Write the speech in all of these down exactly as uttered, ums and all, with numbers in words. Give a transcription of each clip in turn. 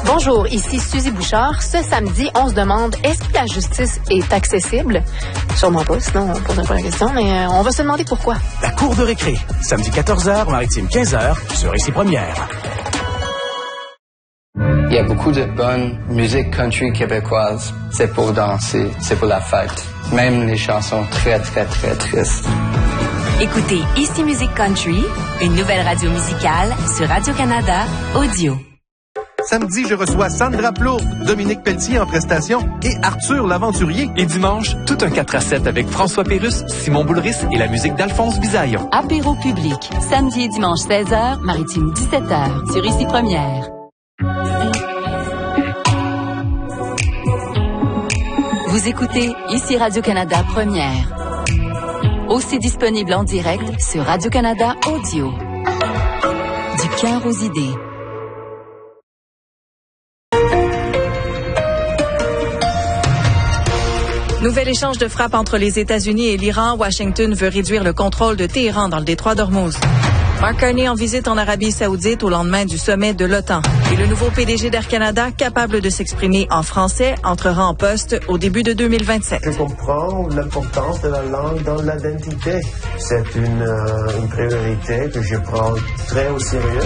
Bonjour, ici Suzy Bouchard. Ce samedi, on se demande, est-ce que la justice est accessible? Sûrement pas, sinon on ne poserait pas la question, mais euh, on va se demander pourquoi. La cour de récré, samedi quatorze heures, Maritime quinze heures, sur Ici Première. Il y a beaucoup de bonne musique country québécoise. C'est pour danser, c'est pour la fête. Même les chansons très, très, très tristes. Écoutez Ici Musique Country, une nouvelle radio musicale sur Radio-Canada Audio. Samedi, je reçois Sandra Plourde, Dominique Pelletier en prestation et Arthur l'Aventurier. Et dimanche, tout un quatre à sept avec François Pérusse, Simon Boulris et la musique d'Alphonse Bisaillon. Apéro public, samedi et dimanche seize heures, Maritime dix-sept heures, sur Ici Première. Vous écoutez Ici Radio-Canada Première. Aussi disponible en direct sur Radio-Canada Audio. Du cœur aux idées. Nouvel échange de frappes entre les États-Unis et l'Iran. Washington veut réduire le contrôle de Téhéran dans le détroit d'Ormuz. Mark Carney en visite en Arabie Saoudite au lendemain du sommet de l'OTAN. Et le nouveau P D G d'Air Canada, capable de s'exprimer en français, entrera en poste au début de deux mille vingt-sept. Je comprends l'importance de la langue dans l'identité. C'est une, euh, une priorité que je prends très au sérieux.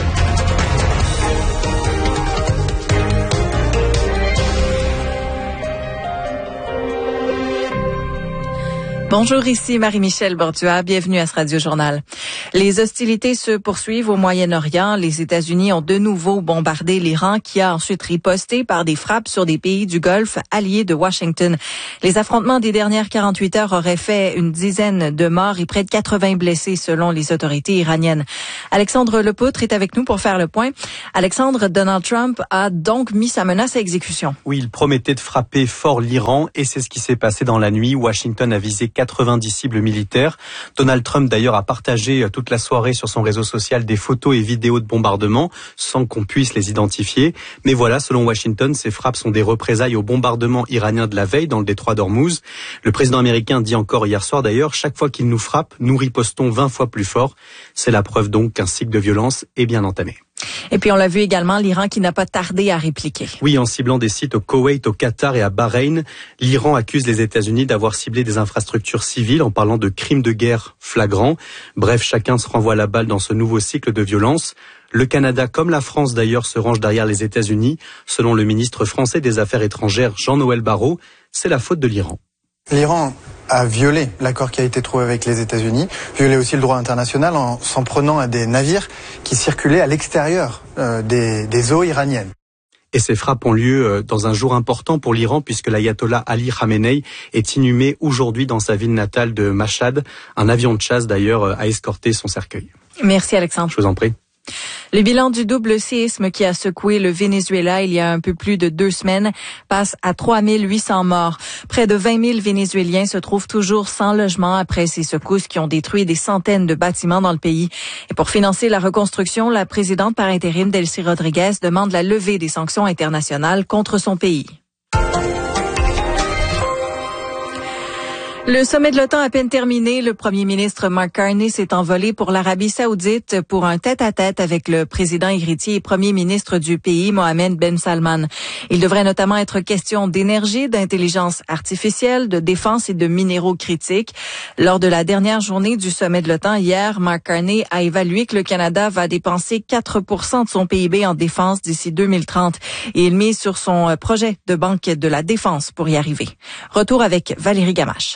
Bonjour, ici Marie-Michel Bordua. Bienvenue à ce Radio-Journal. Les hostilités se poursuivent au Moyen-Orient. Les États-Unis ont de nouveau bombardé l'Iran qui a ensuite riposté par des frappes sur des pays du Golfe alliés de Washington. Les affrontements des dernières quarante-huit heures auraient fait une dizaine de morts et près de quatre-vingts blessés selon les autorités iraniennes. Alexandre Lepoutre est avec nous pour faire le point. Alexandre, Donald Trump a donc mis sa menace à exécution. Oui, il promettait de frapper fort l'Iran et c'est ce qui s'est passé dans la nuit. Washington a visé quatre-vingt-dix cibles militaires. Donald Trump d'ailleurs a partagé toute la soirée sur son réseau social des photos et vidéos de bombardements sans qu'on puisse les identifier. Mais voilà, selon Washington, ces frappes sont des représailles au bombardement iranien de la veille dans le détroit d'Ormuz. Le président américain dit encore hier soir d'ailleurs, chaque fois qu'il nous frappe, nous ripostons vingt fois plus fort. C'est la preuve donc qu'un cycle de violence est bien entamé. Et puis on l'a vu également, l'Iran qui n'a pas tardé à répliquer. Oui, en ciblant des sites au Koweït, au Qatar et à Bahreïn, l'Iran accuse les États-Unis d'avoir ciblé des infrastructures civiles en parlant de crimes de guerre flagrants. Bref, chacun se renvoie la balle dans ce nouveau cycle de violence. Le Canada, comme la France d'ailleurs, se range derrière les États-Unis. Selon le ministre français des Affaires étrangères, Jean-Noël Barrot, c'est la faute de l'Iran. L'Iran a violé l'accord qui a été trouvé avec les États-Unis, violé aussi le droit international en s'en prenant à des navires qui circulaient à l'extérieur euh, des, des eaux iraniennes. Et ces frappes ont lieu dans un jour important pour l'Iran puisque l'ayatollah Ali Khamenei est inhumé aujourd'hui dans sa ville natale de Mashhad. Un avion de chasse d'ailleurs a escorté son cercueil. Merci Alexandre. Je vous en prie. Le bilan du double séisme qui a secoué le Venezuela il y a un peu plus de deux semaines passe à trois mille huit cents morts. Près de vingt mille Vénézuéliens se trouvent toujours sans logement après ces secousses qui ont détruit des centaines de bâtiments dans le pays. Et pour financer la reconstruction, la présidente par intérim Delcy Rodriguez demande la levée des sanctions internationales contre son pays. Le sommet de l'OTAN à peine terminé, le premier ministre Mark Carney s'est envolé pour l'Arabie Saoudite pour un tête-à-tête avec le président héritier et premier ministre du pays, Mohamed Ben Salman. Il devrait notamment être question d'énergie, d'intelligence artificielle, de défense et de minéraux critiques. Lors de la dernière journée du sommet de l'OTAN hier, Mark Carney a évalué que le Canada va dépenser quatre pour cent de son P I B en défense d'ici deux mille trente et il mise sur son projet de banque de la défense pour y arriver. Retour avec Valérie Gamache.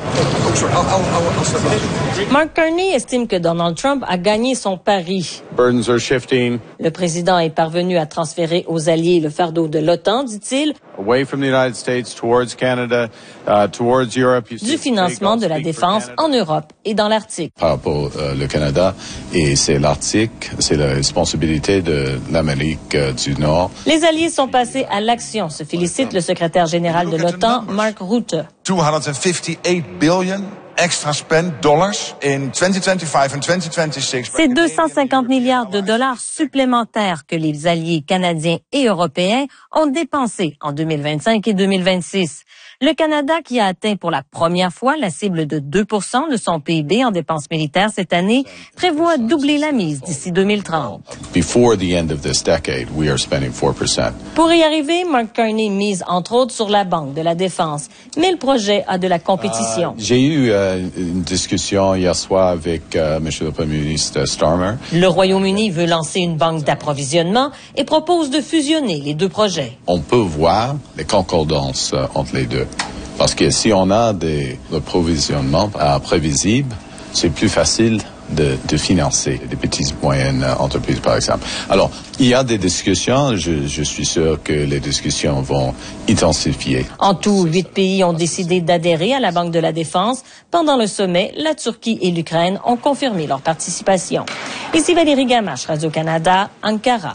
Mark Carney estime que Donald Trump a gagné son pari. Burdens are shifting. Le président est parvenu à transférer aux alliés le fardeau de l'OTAN, dit-il, Away from the United States, towards Canada, uh, towards Europe. Du financement de la défense en Europe et dans l'Arctique. Par rapport euh, le Canada, et c'est l'Arctique, c'est la responsabilité de l'Amérique euh, du Nord. Les alliés sont passés à l'action, se félicite le secrétaire général de l'OTAN, Mark Rutte. two hundred fifty-eight billion extra spend dollars in twenty twenty-five and twenty twenty-six. C'est deux cent cinquante milliards de dollars supplémentaires que les alliés canadiens et européens ont dépensés en deux mille vingt-cinq et deux mille vingt-six. Le Canada, qui a atteint pour la première fois la cible de deux pour cent de son P I B en dépenses militaires cette année, prévoit doubler la mise d'ici deux mille trente. Before the end of this decade, we are spending four percent. Pour y arriver, Mark Carney mise entre autres sur la Banque de la Défense. Mais le projet a de la compétition. Uh, j'ai eu uh, une discussion hier soir avec uh, M. le Premier ministre Starmer. Le Royaume-Uni veut lancer une banque d'approvisionnement et propose de fusionner les deux projets. On peut voir les concordances uh, entre les deux. Parce que si on a des approvisionnements uh, prévisibles, c'est plus facile de, de financer des petites et moyennes entreprises, par exemple. Alors, il y a des discussions. Je, je suis sûr que les discussions vont intensifier. En tout, huit pays ont décidé d'adhérer à la Banque de la Défense. Pendant le sommet, la Turquie et l'Ukraine ont confirmé leur participation. Ici Valérie Gamache, Radio-Canada, Ankara.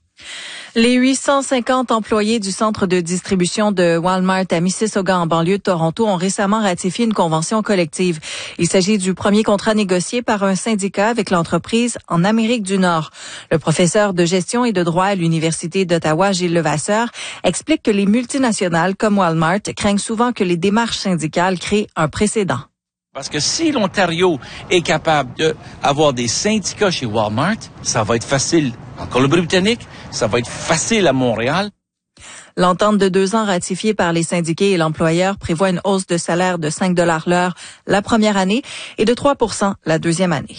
Les huit cent cinquante employés du centre de distribution de Walmart à Mississauga en banlieue de Toronto ont récemment ratifié une convention collective. Il s'agit du premier contrat négocié par un syndicat avec l'entreprise en Amérique du Nord. Le professeur de gestion et de droit à l'Université d'Ottawa, Gilles Levasseur, explique que les multinationales comme Walmart craignent souvent que les démarches syndicales créent un précédent. Parce que si l'Ontario est capable d'avoir des syndicats chez Walmart, ça va être facile en Colombie-Britannique, ça va être facile à Montréal. L'entente de deux ans ratifiée par les syndiqués et l'employeur prévoit une hausse de salaire de cinq dollars l'heure la première année et de trois pour cent la deuxième année.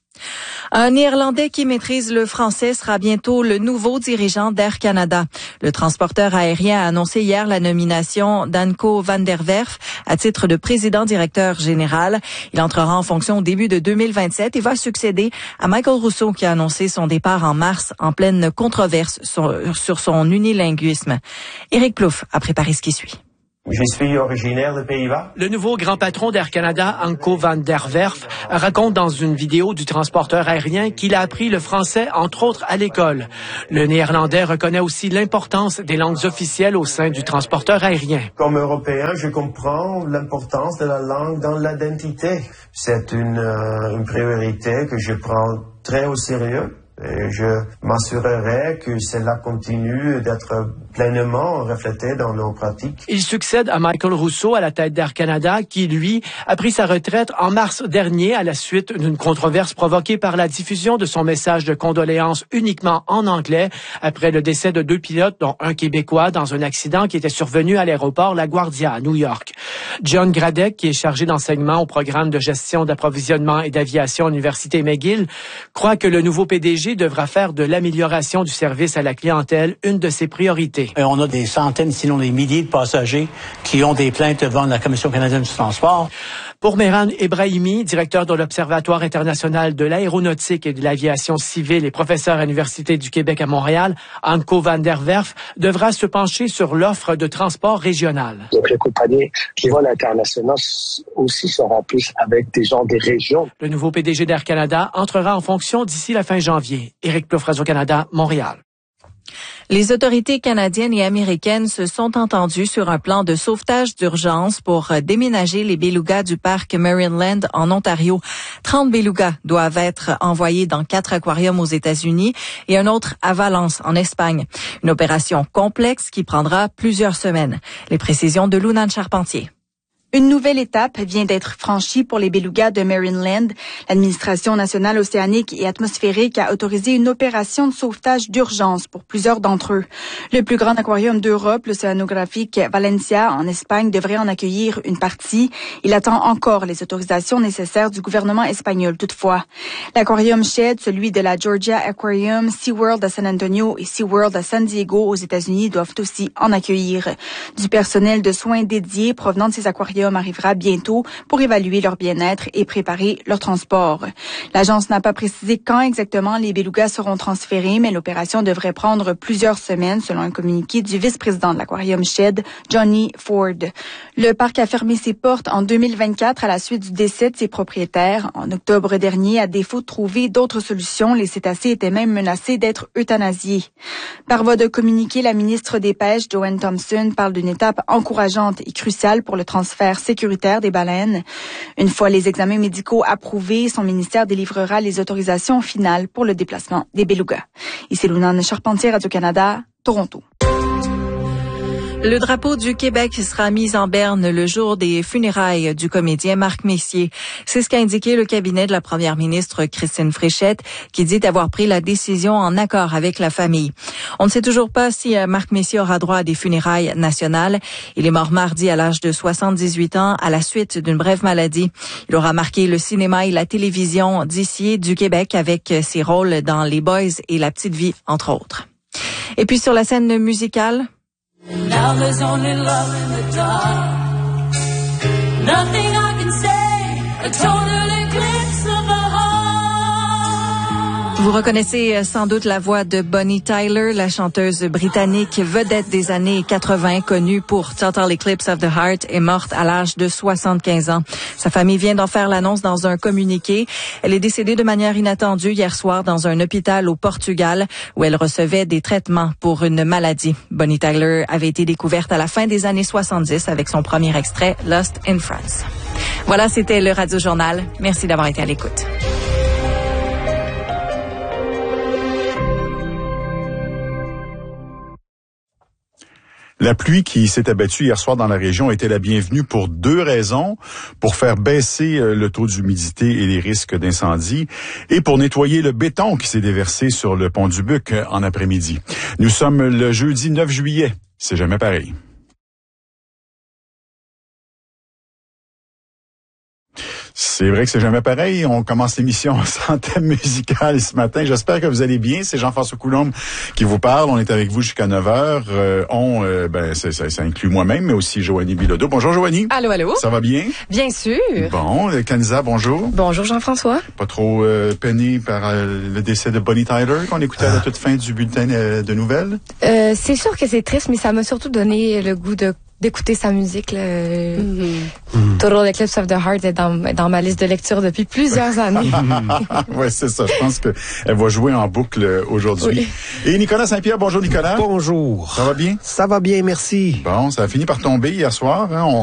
Un Néerlandais qui maîtrise le français sera bientôt le nouveau dirigeant d'Air Canada. Le transporteur aérien a annoncé hier la nomination d'Anko van der Werf à titre de président-directeur général. Il entrera en fonction au début de deux mille vingt-sept et va succéder à Michael Rousseau qui a annoncé son départ en mars en pleine controverse sur, sur son unilinguisme. Éric Plouffe a préparé ce qui suit. Je suis originaire des Pays-Bas. Le nouveau grand patron d'Air Canada, Anko van der Werf, raconte dans une vidéo du transporteur aérien qu'il a appris le français, entre autres, à l'école. Le Néerlandais reconnaît aussi l'importance des langues officielles au sein du transporteur aérien. Comme Européen, je comprends l'importance de la langue dans l'identité. C'est une, euh, une priorité que je prends très au sérieux. Et je m'assurerai que cela continue d'être pleinement reflété dans nos pratiques. Il succède à Michael Rousseau à la tête d'Air Canada qui, lui, a pris sa retraite en mars dernier à la suite d'une controverse provoquée par la diffusion de son message de condoléances uniquement en anglais après le décès de deux pilotes, dont un Québécois, dans un accident qui était survenu à l'aéroport LaGuardia à New York. John Gradek, qui est chargé d'enseignement au programme de gestion d'approvisionnement et d'aviation à l'Université McGill, croit que le nouveau P D G devra faire de l'amélioration du service à la clientèle une de ses priorités. Et on a des centaines, sinon des milliers de passagers qui ont des plaintes devant la Commission canadienne du transport. Pour Mehran Ebrahimi, directeur de l'Observatoire international de l'aéronautique et de l'aviation civile et professeur à l'Université du Québec à Montréal, Anko van der Werf devra se pencher sur l'offre de transport régional. Donc les compagnies qui volent internationales aussi seront plus avec des gens des régions. Le nouveau P D G d'Air Canada entrera en fonction d'ici la fin janvier. Éric Plouffe, Radio-Canada, Montréal. Les autorités canadiennes et américaines se sont entendues sur un plan de sauvetage d'urgence pour déménager les belugas du parc Marineland en Ontario. trente belugas doivent être envoyés dans quatre aquariums aux États-Unis et un autre à Valence, en Espagne. Une opération complexe qui prendra plusieurs semaines. Les précisions de Lounan Charpentier. Une nouvelle étape vient d'être franchie pour les belugas de Marineland. L'administration nationale océanique et atmosphérique a autorisé une opération de sauvetage d'urgence pour plusieurs d'entre eux. Le plus grand aquarium d'Europe, l'océanographique Valencia en Espagne, devrait en accueillir une partie. Il attend encore les autorisations nécessaires du gouvernement espagnol toutefois. L'aquarium Shedd, celui de la Georgia Aquarium, SeaWorld à San Antonio et SeaWorld à San Diego aux États-Unis doivent aussi en accueillir. Du personnel de soins dédié provenant de ces aquariums arrivera bientôt pour évaluer leur bien-être et préparer leur transport. L'agence n'a pas précisé quand exactement les belugas seront transférés, mais l'opération devrait prendre plusieurs semaines, selon un communiqué du vice-président de l'aquarium Shedd, Johnny Ford. Le parc a fermé ses portes en deux mille vingt-quatre à la suite du décès de ses propriétaires. En octobre dernier, à défaut de trouver d'autres solutions, les cétacés étaient même menacés d'être euthanasiés. Par voie de communiqué, la ministre des Pêches, Joanne Thompson, parle d'une étape encourageante et cruciale pour le transfert transfert sécuritaire des baleines. Une fois les examens médicaux approuvés, son ministère délivrera les autorisations finales pour le déplacement des belugas. Ici Lunane Charpentier, Radio-Canada, Toronto. Le drapeau du Québec sera mis en berne le jour des funérailles du comédien Marc Messier. C'est ce qu'a indiqué le cabinet de la première ministre Christine Fréchette, qui dit avoir pris la décision en accord avec la famille. On ne sait toujours pas si Marc Messier aura droit à des funérailles nationales. Il est mort mardi à l'âge de soixante-dix-huit ans à la suite d'une brève maladie. Il aura marqué le cinéma et la télévision d'ici et du Québec avec ses rôles dans Les Boys et La Petite Vie, entre autres. Et puis sur la scène musicale, Now there's only love in the dark. Nothing I can say, a total eclipse of the heart. vous reconnaissez sans doute la voix de Bonnie Tyler, la chanteuse britannique vedette des années quatre-vingts, connue pour Total Eclipse of the Heart, est morte à l'âge de soixante-quinze ans. Sa famille vient d'en faire l'annonce dans un communiqué. Elle est décédée de manière inattendue hier soir dans un hôpital au Portugal où elle recevait des traitements pour une maladie. Bonnie Tyler avait été découverte à la fin des années soixante-dix avec son premier extrait Lost in France. Voilà, c'était le Radio Journal. Merci d'avoir été à l'écoute. La pluie qui s'est abattue hier soir dans la région était la bienvenue pour deux raisons. Pour faire baisser le taux d'humidité et les risques d'incendie et pour nettoyer le béton qui s'est déversé sur le pont du Buc en après-midi. Nous sommes le jeudi neuf juillet. C'est jamais pareil. C'est vrai que c'est jamais pareil. On commence l'émission sans thème musical ce matin. J'espère que vous allez bien. C'est Jean-François Coulombe qui vous parle. On est avec vous jusqu'à neuf heures. Euh, on, euh, ben, ça, ça, ça inclut moi-même, mais aussi Joanie Bilodeau. Bonjour Joanie. Allô, allô. Ça va bien? Bien sûr. Bon, Kanisa, bonjour. Bonjour Jean-François. Pas trop euh, peiné par euh, le décès de Bonnie Tyler qu'on écoutait à la toute fin du bulletin euh, de nouvelles? Euh, c'est sûr que c'est triste, mais ça m'a surtout donné le goût de d'écouter sa musique. Là. Mm-hmm. Total Eclipse of the Heart est dans, dans ma liste de lecture depuis plusieurs années. Oui, c'est ça. Je pense qu'elle va jouer en boucle aujourd'hui. Oui. Et Nicolas Saint-Pierre, bonjour Nicolas. Bonjour. Ça va bien? Ça va bien, merci. Bon, ça a fini par tomber hier soir. Hein? On,